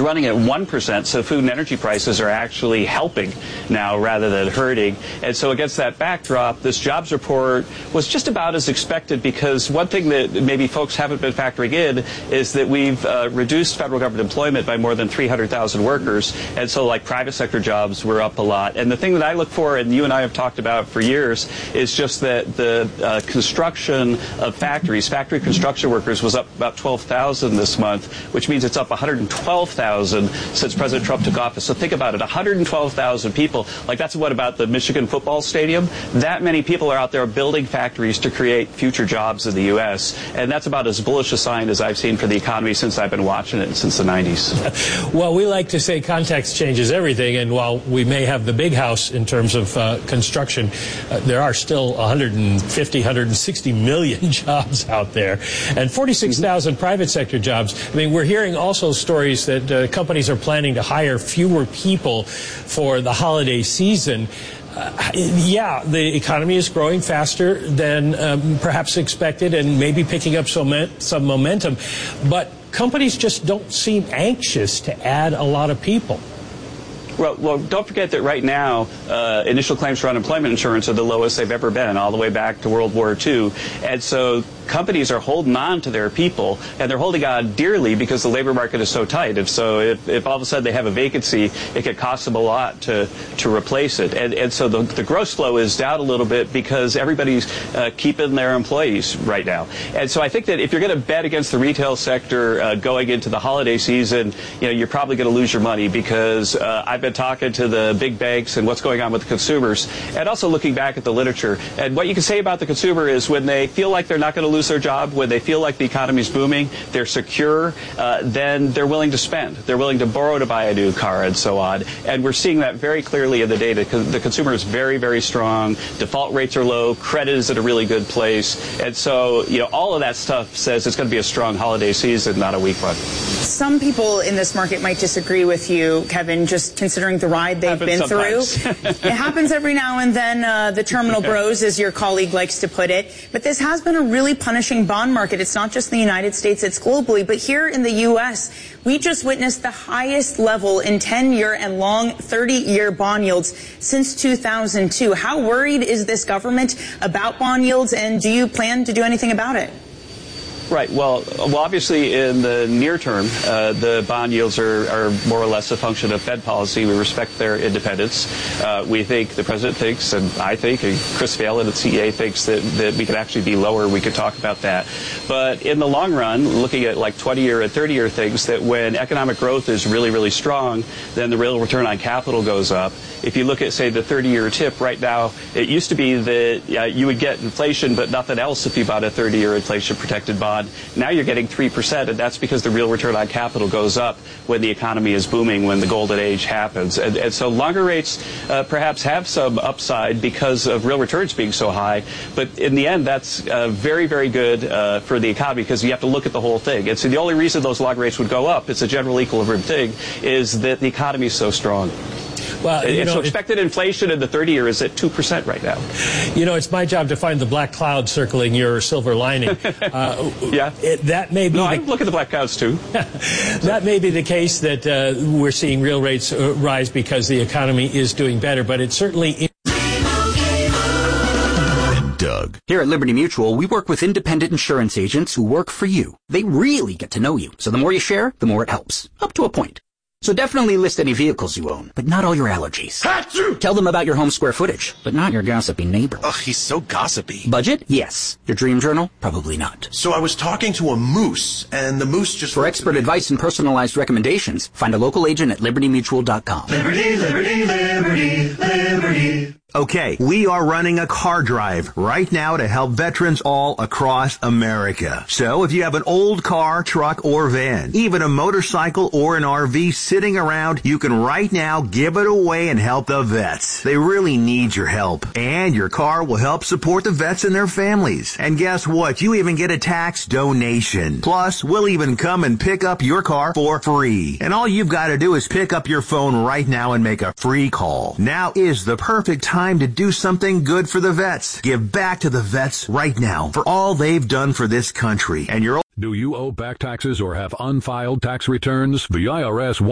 running at 1%, so food and energy prices are actually helping now rather than hurting. And so against that backdrop, this jobs report was just about as expected, because one thing that maybe folks haven't been factoring in is that we've reduced federal government employment by more than 300,000 workers, and so like private sector jobs were up a lot. And the thing that I look for, and you and I have talked about for years, is just that the construction of factory construction workers was up about 12,000 this month, which means it's up 112,000 since President Trump took office. So think about it, 112,000 people. Like, that's what about the Michigan football stadium? That many people are out there building factories to create future jobs in the U.S., and that's about as bullish a sign as I've seen for the economy since I've been watching it since the 90s. Well, we like to say context changes everything, and while we may have the big house in terms of construction, there are still 150, 160 million jobs out there, and 46,000 private sector jobs. I mean, we're hearing also stories that companies are planning to hire fewer people for the holiday season. Yeah, the economy is growing faster than perhaps expected, and maybe picking up some momentum, but companies just don't seem anxious to add a lot of people. Well, don't forget that right now, initial claims for unemployment insurance are the lowest they've ever been, all the way back to World War II. And so companies are holding on to their people, and they're holding on dearly because the labor market is so tight. If all of a sudden they have a vacancy, it could cost them a lot to replace it. And so the gross flow is down a little bit because everybody's keeping their employees right now. And so I think that if you're going to bet against the retail sector going into the holiday season, you're probably going to lose your money, because I've been talking to the big banks and what's going on with the consumers, and also looking back at the literature. And what you can say about the consumer is when they feel like they're not going to lose their job, when they feel like the economy's booming, they're secure, then they're willing to spend. They're willing to borrow to buy a new car and so on. And we're seeing that very clearly in the data. The consumer is very, very strong. Default rates are low. Credit is at a really good place. And so, all of that stuff says it's going to be a strong holiday season, not a weak one. Some people in this market might disagree with you, Kevin, just considering the ride they've been through. It happens every now and then, the terminal bros, as your colleague likes to put it. But this has been a really punishing bond market. It's not just in the United States, it's globally. But here in the U.S., we just witnessed the highest level in 10-year and long 30-year bond yields since 2002. How worried is this government about bond yields, and do you plan to do anything about it? Right. Well, obviously, in the near term, the bond yields are more or less a function of Fed policy. We respect their independence. We think, the president thinks, and I think, and Chris Phelan at CEA thinks that we could actually be lower. We could talk about that. But in the long run, looking at like 20-year and 30-year things, that when economic growth is really, really strong, then the real return on capital goes up. If you look at, say, the 30-year tip right now, it used to be that you would get inflation but nothing else if you bought a 30-year inflation-protected bond. Now you're getting 3%, and that's because the real return on capital goes up when the economy is booming, when the golden age happens. And so longer rates perhaps have some upside because of real returns being so high. But in the end, that's very, very good for the economy, because you have to look at the whole thing. And so the only reason those long rates would go up, it's a general equilibrium thing, is that the economy is so strong. Well, so expected inflation in the 30-year is at 2% right now. It's my job to find the black cloud circling your silver lining. Yeah. That may be. No, I look at the black clouds too. That may be the case, that we're seeing real rates rise because the economy is doing better, but it certainly. Doug. Here at Liberty Mutual, we work with independent insurance agents who work for you. They really get to know you, so the more you share, the more it helps, up to a point. So definitely list any vehicles you own, but not all your allergies. Achoo! Tell them about your home square footage, but not your gossipy neighbor. Ugh, he's so gossipy. Budget? Yes. Your dream journal? Probably not. So I was talking to a moose, and the moose just... For expert advice and personalized recommendations, find a local agent at libertymutual.com. Liberty, liberty, liberty, liberty. Okay, we are running a car drive right now to help veterans all across America. So if you have an old car, truck, or van, even a motorcycle or an RV sitting around, you can right now give it away and help the vets. They really need your help. And your car will help support the vets and their families. And guess what? You even get a tax donation. Plus, we'll even come and pick up your car for free. And all you've got to do is pick up your phone right now and make a free call. Now is the perfect time to do something good for the vets. Give back to the vets right now for all they've done for this country. And you're... Do you owe back taxes or have unfiled tax returns? The IRS